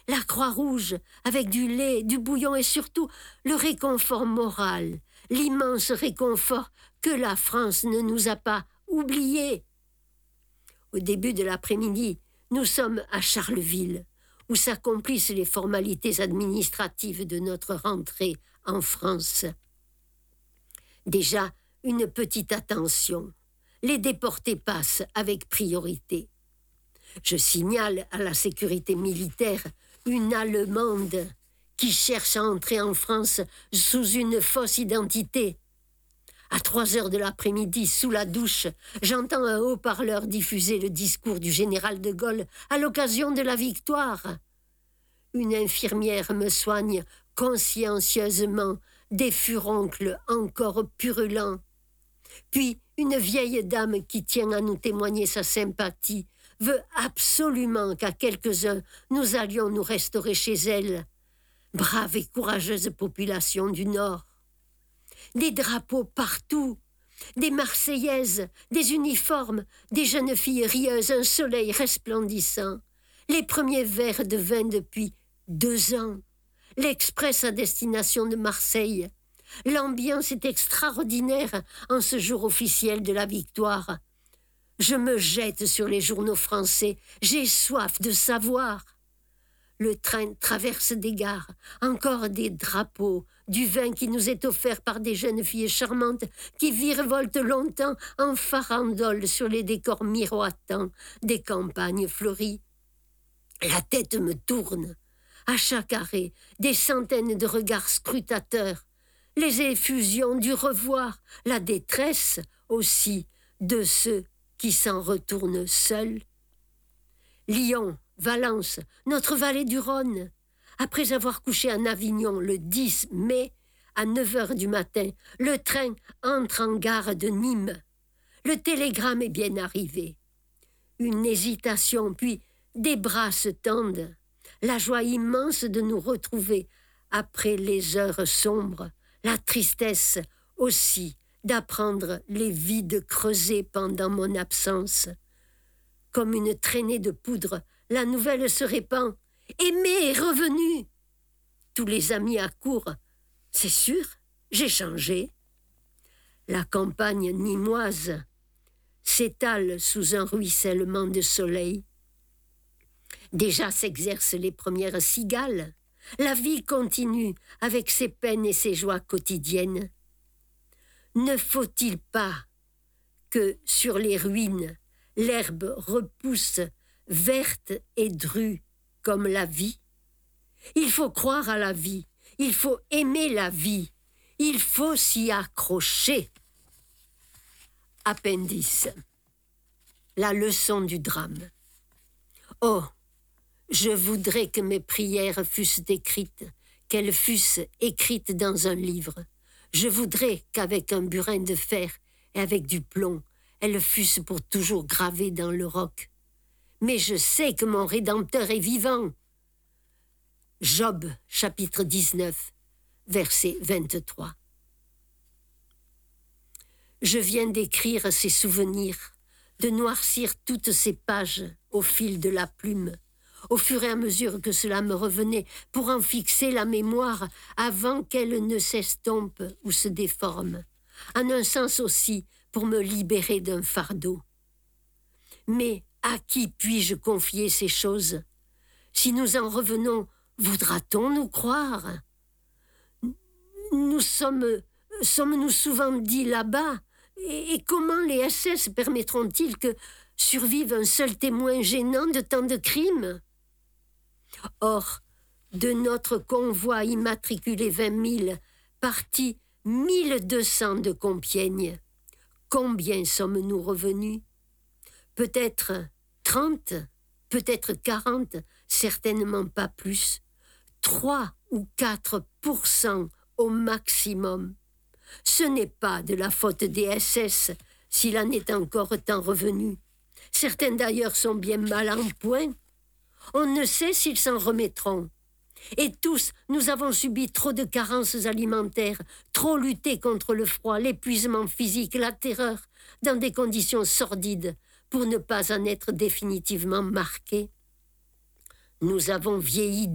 la Croix-Rouge, avec du lait, du bouillon et surtout le réconfort moral, l'immense réconfort que la France ne nous a pas oublié. Au début de l'après-midi, nous sommes à Charleville, où s'accomplissent les formalités administratives de notre rentrée en France. Déjà, une petite attention. Les déportés passent avec priorité. Je signale à la sécurité militaire une Allemande qui cherche à entrer en France sous une fausse identité. À 3 heures de l'après-midi, sous la douche, j'entends un haut-parleur diffuser le discours du général de Gaulle à l'occasion de la victoire. Une infirmière me soigne consciencieusement des furoncles encore purulents. Puis, une vieille dame qui tient à nous témoigner sa sympathie veut absolument qu'à quelques-uns nous allions nous restaurer chez elle. Brave et courageuse population du Nord. Des drapeaux partout, des Marseillaises, des uniformes, des jeunes filles rieuses, un soleil resplendissant, les premiers verres de vin depuis 2 ans, l'express à destination de Marseille. L'ambiance est extraordinaire en ce jour officiel de la victoire. Je me jette sur les journaux français, j'ai soif de savoir. Le train traverse des gares, encore des drapeaux, du vin qui nous est offert par des jeunes filles charmantes qui virevoltent longtemps en farandole sur les décors miroitants des campagnes fleuries. La tête me tourne. À chaque arrêt, des centaines de regards scrutateurs. Les effusions du revoir, la détresse aussi de ceux qui s'en retournent seuls. Lyon, Valence, notre vallée du Rhône. Après avoir couché en Avignon le 10 mai, à 9 heures du matin, le train entre en gare de Nîmes. Le télégramme est bien arrivé. Une hésitation, puis des bras se tendent. La joie immense de nous retrouver après les heures sombres. La tristesse aussi d'apprendre les vides creusés pendant mon absence. Comme une traînée de poudre, la nouvelle se répand. Aimé est revenu. Tous les amis accourent. C'est sûr, j'ai changé. La campagne nîmoise s'étale sous un ruissellement de soleil. Déjà s'exercent les premières cigales. La vie continue avec ses peines et ses joies quotidiennes. Ne faut-il pas que sur les ruines, l'herbe repousse verte et drue comme la vie? Il faut croire à la vie, il faut aimer la vie, il faut s'y accrocher. Appendice. La leçon du drame. Oh, je voudrais que mes prières fussent écrites, qu'elles fussent écrites dans un livre. Je voudrais qu'avec un burin de fer et avec du plomb, elles fussent pour toujours gravées dans le roc. Mais je sais que mon Rédempteur est vivant. Job, chapitre 19, verset 23. Je viens d'écrire ces souvenirs, de noircir toutes ces pages au fil de la plume, au fur et à mesure que cela me revenait, pour en fixer la mémoire avant qu'elle ne s'estompe ou se déforme, en un sens aussi pour me libérer d'un fardeau. Mais à qui puis-je confier ces choses? Si nous en revenons, voudra-t-on nous croire? Sommes-nous souvent dit là-bas? Et comment les SS permettront-ils que survive un seul témoin gênant de tant de crimes? Or, de notre convoi immatriculé 20 000, partis 1200 de Compiègne, combien sommes-nous revenus? Peut-être 30, peut-être 40, certainement pas plus. 3 ou 4% au maximum. Ce n'est pas de la faute des SS s'il en est encore tant revenu. Certains d'ailleurs sont bien mal en point. On ne sait s'ils s'en remettront. Et tous, nous avons subi trop de carences alimentaires, trop lutté contre le froid, l'épuisement physique, la terreur, dans des conditions sordides, pour ne pas en être définitivement marqués. Nous avons vieilli